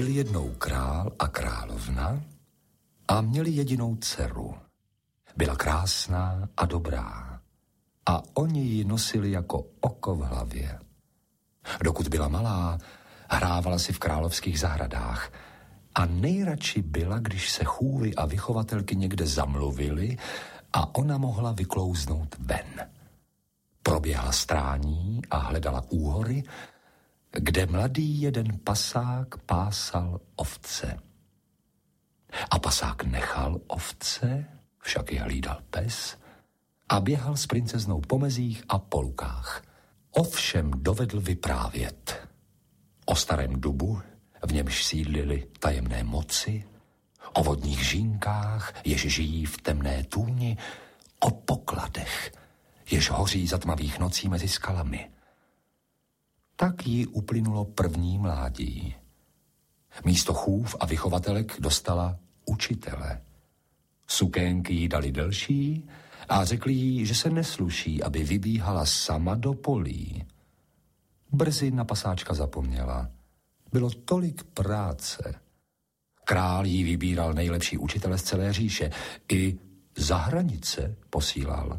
Byl jednou král a královna a měli jedinou dceru. Byla krásná a dobrá a oni ji nosili jako oko v hlavě. Dokud byla malá, hrávala si v královských zahradách a nejradši byla, když se chůvy a vychovatelky někde zamluvily a ona mohla vyklouznout ven. Proběhla strání a hledala úhory, kde mladý jeden pasák pásal ovce. A pasák nechal ovce, však je hlídal pes, a běhal s princeznou po mezích a po lukách. Ovšem dovedl vyprávět o starém dubu, v němž sídlily tajemné moci, o vodních žínkách, jež žijí v temné tůni, o pokladech, jež hoří za tmavých nocí mezi skalami. Tak jí uplynulo první mládí. Místo chův a vychovatelek dostala učitele. Sukénky jí dali delší a řekli jí, že se nesluší, aby vybíhala sama do polí. Brzy na pasáčka zapomněla. Bylo tolik práce. Král jí vybíral nejlepší učitele z celé říše. I za hranice posílal.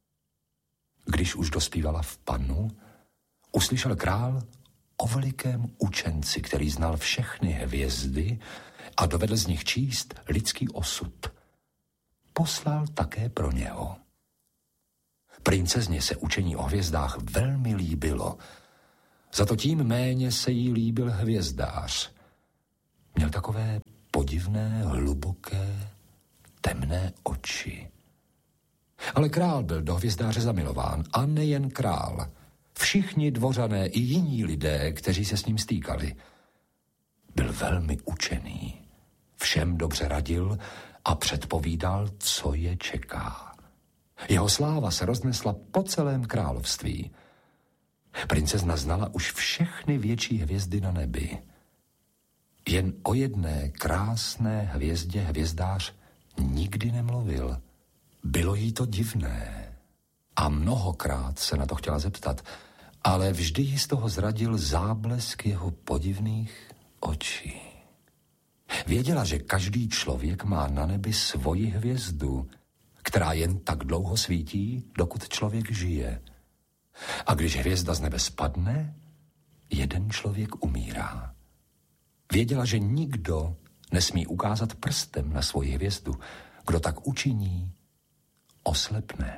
Když už dospívala v pannu, uslyšel král o velikém učenci, který znal všechny hvězdy a dovedl z nich číst lidský osud. Poslal také pro něho. Princezně se učení o hvězdách velmi líbilo. Za to tím méně se jí líbil hvězdář. Měl takové podivné, hluboké, temné oči. Ale král byl do hvězdáře zamilován a nejen král. Všichni dvořané i jiní lidé, kteří se s ním stýkali. Byl velmi učený. Všem dobře radil a předpovídal, co je čeká. Jeho sláva se roznesla po celém království. Princezna znala už všechny větší hvězdy na nebi. Jen o jedné krásné hvězdě hvězdář nikdy nemluvil. Bylo jí to divné. A mnohokrát se na to chtěla zeptat, ale vždy jí z toho zradil záblesk jeho podivných očí. Věděla, že každý člověk má na nebi svoji hvězdu, která jen tak dlouho svítí, dokud člověk žije. A když hvězda z nebe spadne, jeden člověk umírá. Věděla, že nikdo nesmí ukázat prstem na svoji hvězdu. Kdo tak učiní, oslepne.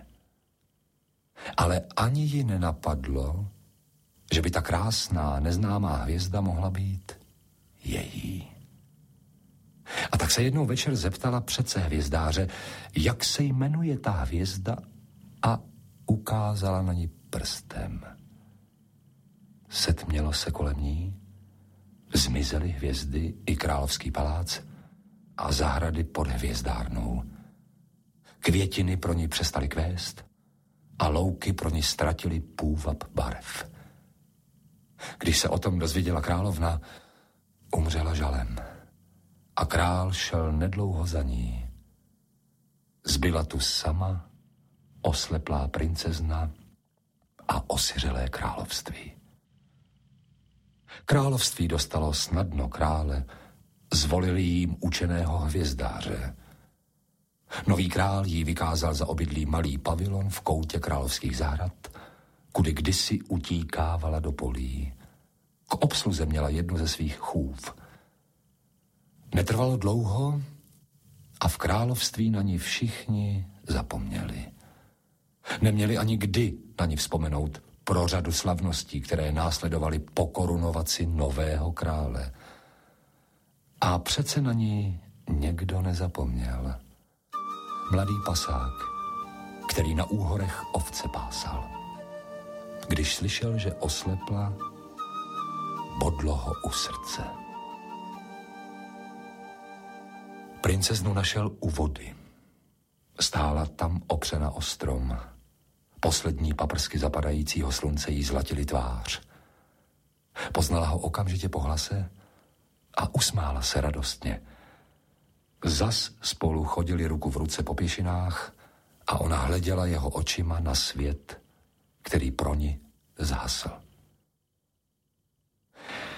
Ale ani ji nenapadlo, že by ta krásná, neznámá hvězda mohla být její. A tak se jednou večer zeptala přece hvězdáře, jak se jmenuje ta hvězda, a ukázala na ní prstem. Setmělo se kolem ní, zmizely hvězdy i královský palác a zahrady pod hvězdárnou. Květiny pro ní přestaly kvést a louky pro ní ztratily půvab barev. Když se o tom dozvěděla královna, umřela žalem a král šel nedlouho za ní. Zbyla tu sama osleplá princezna a osiřelé království. Království dostalo snadno krále, zvolili jim učeného hvězdáře. Nový král jí vykázal za obydlí malý pavilon v koutě královských zahrad, kudy kdysi utíkávala do polí. K obsluze měla jednu ze svých chův. Netrvalo dlouho a v království na ní všichni zapomněli. Neměli ani kdy na ní vzpomenout pro řadu slavností, které následovaly po korunovaci nového krále. A přece na ní někdo nezapomněl. Mladý pasák, který na úhorech ovce pásal. Když slyšel, že oslepla, bodlo ho u srdce. Princeznu našel u vody. Stála tam opřena o strom. Poslední paprsky zapadajícího slunce jí zlatily tvář. Poznala ho okamžitě po hlase a usmála se radostně. Zas spolu chodili ruku v ruce po pěšinách a ona hleděla jeho očima na svět, který pro ní zhasl.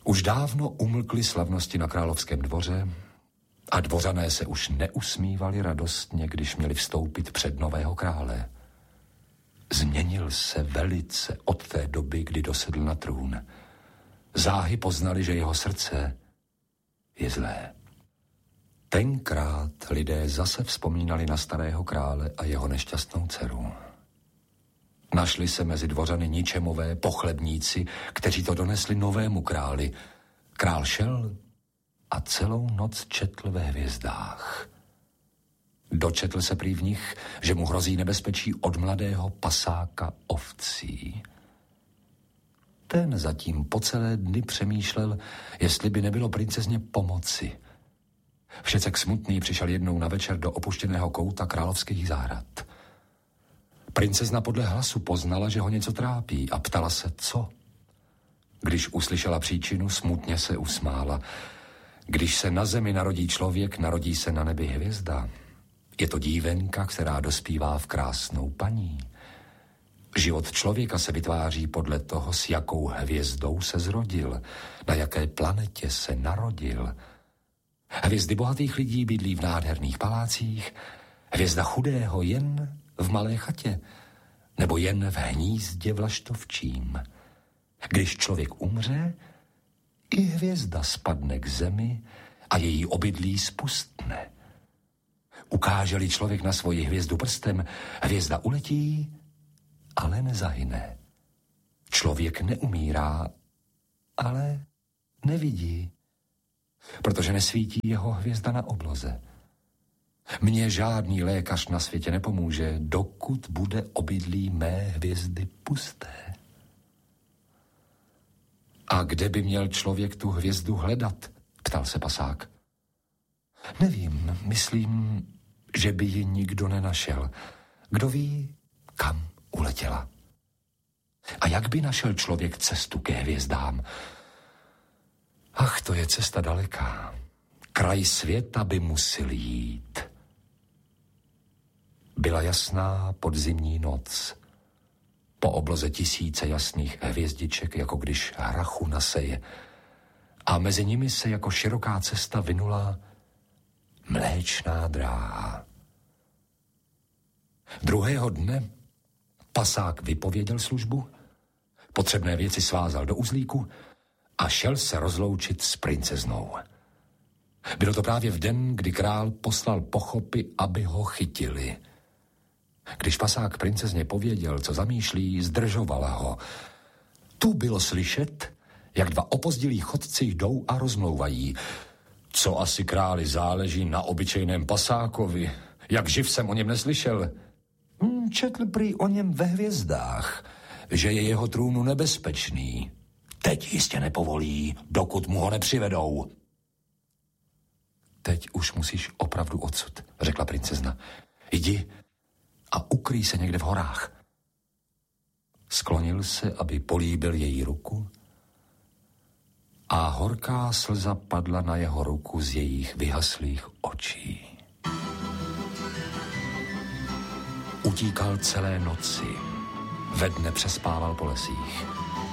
Už dávno umlkly slavnosti na královském dvoře a dvořané se už neusmívali radostně, když měli vstoupit před nového krále. Změnil se velice od té doby, kdy dosedl na trůn. Záhy poznali, že jeho srdce je zlé. Tenkrát lidé zase vzpomínali na starého krále a jeho nešťastnou dceru. Našli se mezi dvořany ničemové pochlebníci, kteří to donesli novému králi. Král šel a celou noc četl ve hvězdách. Dočetl se prý v nich, že mu hrozí nebezpečí od mladého pasáka ovcí. Ten zatím po celé dny přemýšlel, jestli by nebylo princezně pomoci. Všecek smutný přišel jednou na večer do opuštěného kouta královských zahrad. Princezna podle hlasu poznala, že ho něco trápí a ptala se, co. Když uslyšela příčinu, smutně se usmála. Když se na zemi narodí člověk, narodí se na nebi hvězda. Je to dívenka, která dospívá v krásnou paní. Život člověka se vytváří podle toho, s jakou hvězdou se zrodil, na jaké planetě se narodil. Hvězdy bohatých lidí bydlí v nádherných palácích, hvězda chudého jen v malé chatě, nebo jen v hnízdě vlaštovčím. Když člověk umře, i hvězda spadne k zemi a její obydlí spustne. Ukáže-li člověk na svoji hvězdu prstem, hvězda uletí, ale nezahyne. Člověk neumírá, ale nevidí, protože nesvítí jeho hvězda na obloze. Mně žádný lékař na světě nepomůže, dokud bude obydlí mé hvězdy pusté. A kde by měl člověk tu hvězdu hledat? Ptal se pasák. Nevím, myslím, že by ji nikdo nenašel. Kdo ví, kam uletěla. A jak by našel člověk cestu ke hvězdám? Ach, to je cesta daleká. Kraj světa by musel jít. Byla jasná podzimní noc. Po obloze tisíce jasných hvězdiček, jako když hrachu naseje. A mezi nimi se jako široká cesta vynula Mléčná dráha. Druhého dne pasák vypověděl službu, potřebné věci svázal do uzlíku a šel se rozloučit s princeznou. Bylo to právě v den, kdy král poslal pochopy, aby ho chytili. Když pasák princezně pověděl, co zamýšlí, zdržovala ho. Tu bylo slyšet, jak dva opozdilí chodci jdou a rozmlouvají. Co asi králi záleží na obyčejném pasákovi? Jak živ jsem o něm neslyšel? Četl prý o něm ve hvězdách, že je jeho trůnu nebezpečný. Teď jistě nepovolí, dokud mu ho nepřivedou. Teď už musíš opravdu odsud, řekla princezna. Jdi a ukryj se někde v horách. Sklonil se, aby políbil její ruku, a horká slza padla na jeho ruku z jejich vyhaslých očí. Utíkal celé noci, ve dne přespával po lesích.